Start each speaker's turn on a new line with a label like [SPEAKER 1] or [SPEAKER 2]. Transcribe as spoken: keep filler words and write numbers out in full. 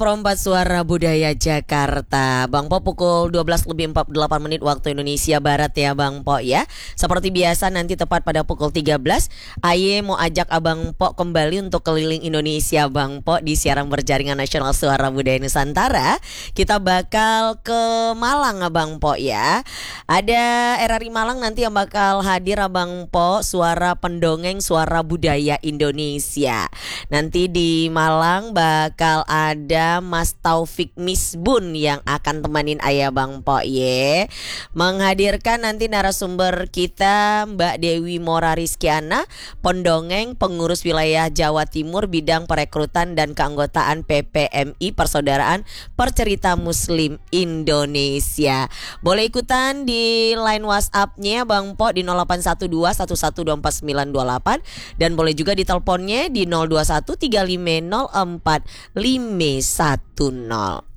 [SPEAKER 1] Perempat Suara Budaya Jakarta. Bang Po pukul dua belas lebih empat puluh delapan menit waktu Indonesia Barat ya Bang Po ya. Seperti biasa nanti tepat pada pukul tiga belas Aye mau ajak Abang Po kembali untuk keliling Indonesia Bang Po di siaran berjaringan nasional Suara Budaya Nusantara. Kita bakal ke Malang Abang Po ya. Ada R R I Malang nanti yang bakal hadir Abang Po, suara pendongeng suara budaya Indonesia. Nanti di Malang bakal ada Mas Taufik Misbun yang akan temanin Ayah Bang Po ye. Menghadirkan nanti narasumber kita Mbak Dewi Mora Rizkiana, pendongeng pengurus wilayah Jawa Timur bidang perekrutan dan keanggotaan P P M I Persaudaraan Percerita Muslim Indonesia. Boleh ikutan di line WhatsApp-nya Bang Po di nol delapan satu dua satu satu dua empat sembilan dua delapan dan boleh juga di teleponnya di nol dua satu tiga lima nol empat lima satu nol.